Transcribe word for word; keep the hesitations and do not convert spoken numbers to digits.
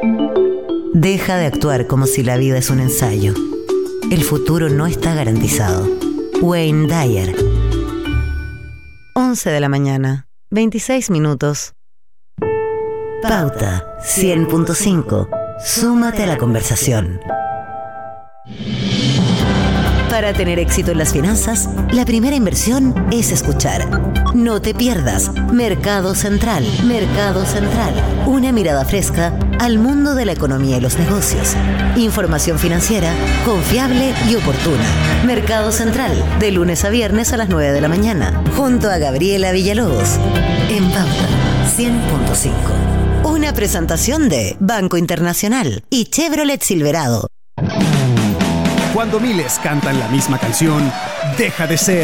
Deja de actuar como si la vida es un ensayo. El futuro no está garantizado. Wayne Dyer. once de la mañana, veintiséis minutos. Pauta cien punto cinco. Súmate a la conversación. Para tener éxito en las finanzas, la primera inversión es escuchar. No te pierdas Mercado Central. Mercado Central. Una mirada fresca al mundo de la economía y los negocios. Información financiera confiable y oportuna. Mercado Central, de lunes a viernes a las nueve de la mañana, junto a Gabriela Villalobos. En Pauta cien punto cinco. Una presentación de Banco Internacional y Chevrolet Silverado. Cuando miles cantan la misma canción, deja de ser